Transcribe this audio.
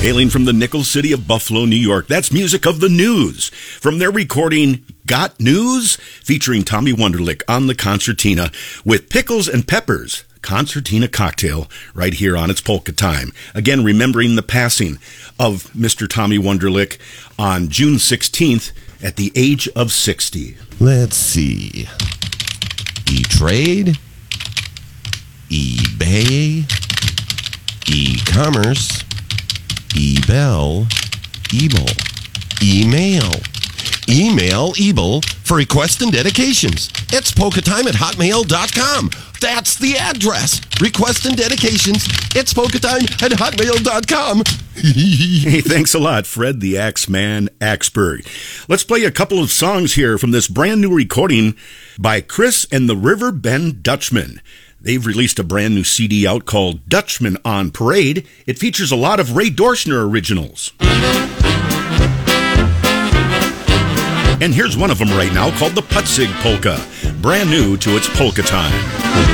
Hailing from the Nickel City of Buffalo, New York, that's music of the News. From their recording, Got News, featuring Tommy Wunderlich on the concertina with Pickles and Peppers, concertina cocktail, right here on It's Polka Time. Again, remembering the passing of Mr. Tommy Wunderlich on June 16th at the age of 60. Let's see. E-Trade, eBay, e-commerce, eBell, Ebel, email. Email Ebel for requests and dedications. It's polkatime@hotmail.com. That's the address. Requests and dedications. It's polkatime@hotmail.com. Hey, thanks a lot, Fred the Axeman Axberg. Let's play a couple of songs here from this brand new recording by Chris and the Riverbend Dutchman. They've released a brand new CD out called Dutchman on Parade. It features a lot of Ray Dorschner originals. And here's one of them right now called the Putzig Polka, brand new to It's Polka Time.